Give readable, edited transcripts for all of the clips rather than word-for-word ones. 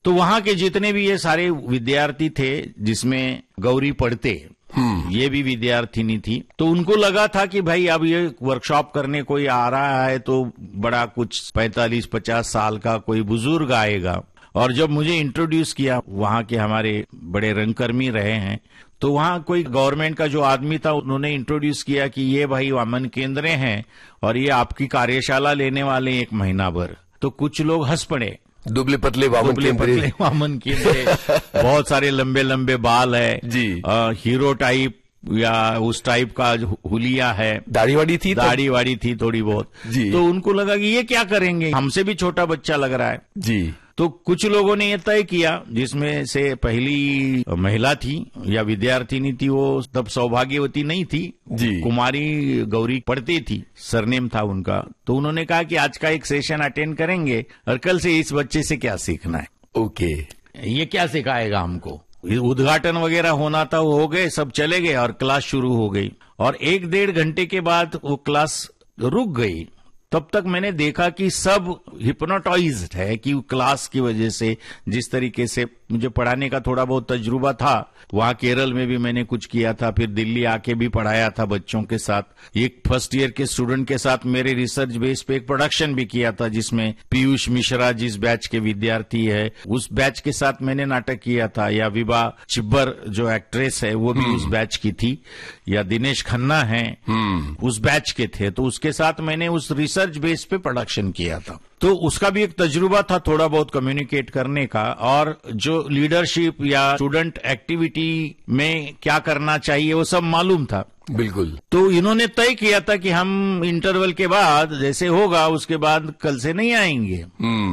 तो वहां के जितने भी ये सारे विद्यार्थी थे, जिसमें गौरी पढ़ते, ये भी विद्यार्थिनी थी, तो उनको लगा था कि भाई अब ये वर्कशॉप करने कोई आ रहा है तो बड़ा कुछ 45-50 साल का कोई बुजुर्ग आएगा। और जब मुझे इंट्रोड्यूस किया, वहां के हमारे बड़े रंगकर्मी रहे हैं, तो वहां कोई गवर्नमेंट का जो आदमी था, उन्होंने इंट्रोड्यूस किया कि ये भाई वामन केंद्र हैं और ये आपकी कार्यशाला लेने वाले 1 महीना भर। तो कुछ लोग हंस पड़े, दुबले पतले वामन केंद्र बहुत सारे लंबे लंबे बाल है जी, हीरो टाइप या उस टाइप का हुलिया है, दाढ़ी वाड़ी थी थोड़ी बहुत जी। तो उनको लगा कि ये क्या करेंगे, हमसे भी छोटा बच्चा लग रहा है जी। तो कुछ लोगों ने ये तय किया, जिसमें से पहली महिला थी या विद्यार्थिनी थी, वो तब सौभाग्यवती नहीं थी जी, कुमारी गौरी पढ़ती थी, सरनेम था उनका। तो उन्होंने कहा कि आज का एक सेशन अटेंड करेंगे और कल से इस बच्चे से क्या सीखना है, ओके, ये क्या सिखाएगा हमको। उद्घाटन वगैरह होना था, वो हो गए, सब चले गए और क्लास शुरू हो गई। और 1-1.5 घंटे के बाद वो क्लास रुक गई। तब तक मैंने देखा कि सब हिप्नोटाइज्ड है कि क्लास की वजह से, जिस तरीके से मुझे पढ़ाने का थोड़ा बहुत तजुर्बा था, वहां केरल में भी मैंने कुछ किया था, फिर दिल्ली आके भी पढ़ाया था बच्चों के साथ। एक फर्स्ट ईयर के स्टूडेंट के साथ मेरे रिसर्च बेस पे एक प्रोडक्शन भी किया था, जिसमें पीयूष मिश्रा जिस बैच के विद्यार्थी है, उस बैच के साथ मैंने नाटक किया था। या विभा चिब्बर जो एक्ट्रेस है, वो भी उस बैच की थी। या दिनेश खन्ना है, उस बैच के थे। तो उसके साथ मैंने उस रिसर्च बेस पे प्रोडक्शन किया था। तो उसका भी एक तजुर्बा था थोड़ा बहुत कम्युनिकेट करने का, और जो लीडरशिप या स्टूडेंट एक्टिविटी में क्या करना चाहिए वो सब मालूम था। बिल्कुल। तो इन्होंने तय किया था कि हम इंटरवल के बाद जैसे होगा उसके बाद कल से नहीं आएंगे।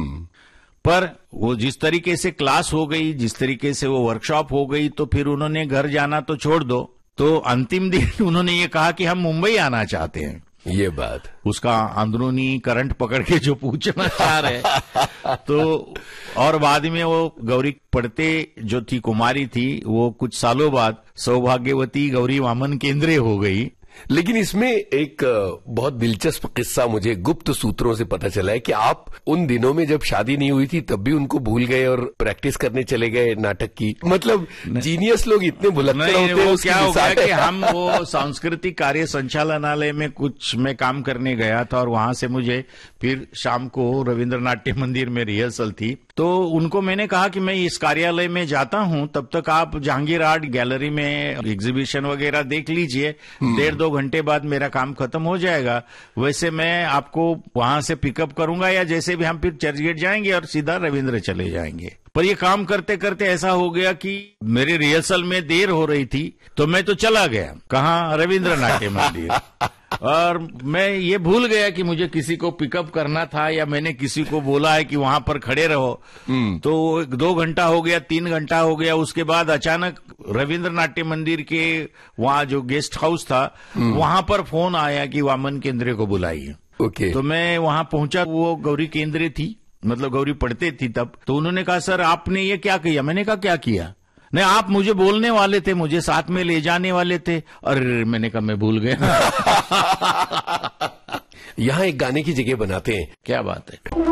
पर वो जिस तरीके से क्लास हो गई, जिस तरीके से वो वर्कशॉप हो गई, तो फिर उन्होंने घर जाना तो छोड़ दो। तो अंतिम दिन उन्होंने ये कहा कि हम मुंबई आना चाहते हैं। ये बात उसका अंदरूनी करंट पकड़ के जो पूछना चाह रहे तो, और बाद में वो गौरी पढ़ते जो थी कुमारी थी, वो कुछ सालों बाद सौभाग्यवती गौरी वामन केंद्रे हो गई। लेकिन इसमें एक बहुत दिलचस्प किस्सा मुझे गुप्त सूत्रों से पता चला है कि आप उन दिनों में जब शादी नहीं हुई थी तब भी उनको भूल गए और प्रैक्टिस करने चले गए नाटक की। मतलब जीनियस लोग इतने भुलक्कड़ होते हैं। क्या हो गया कि हम वो सांस्कृतिक कार्य संचालनालय में कुछ मैं काम करने गया था, और वहां से मुझे फिर शाम को रविन्द्र नाट्य मंदिर में रिहर्सल थी। तो उनको मैंने कहा कि मैं इस कार्यालय में जाता हूं, तब तक आप जहांगीर आर्ट गैलरी में एग्जीबिशन वगैरह देख लीजिए, 1.5-2 घंटे बाद मेरा काम खत्म हो जाएगा। वैसे मैं आपको वहां से पिकअप करूंगा, या जैसे भी हम फिर चर्चगेट जाएंगे और सीधा रविन्द्र चले जाएंगे। पर ये काम करते करते ऐसा हो गया कि मेरे रिहर्सल में देर हो रही थी, तो मैं तो चला गया कहाँ, रविन्द्र नाट्य मंदिर। और मैं ये भूल गया कि मुझे किसी को पिकअप करना था, या मैंने किसी को बोला है कि वहां पर खड़े रहो। तो 2 घंटा हो गया, 3 घंटा हो गया। उसके बाद अचानक रविन्द्र नाट्य मंदिर के वहां जो गेस्ट हाउस था, वहां पर फोन आया कि वामन केंद्रे को बुलाइए। ओके। तो मैं वहां पहुंचा, वो गौरी केंद्रे थी, मतलब गौरी पढ़ते थी तब। तो उन्होंने कहा, सर आपने ये क्या किया? मैंने कहा क्या किया? नहीं, आप मुझे बोलने वाले थे, मुझे साथ में ले जाने वाले थे। अरे मैंने कहा मैं भूल गया। यहाँ एक गाने की जगह बनाते हैं। क्या बात है।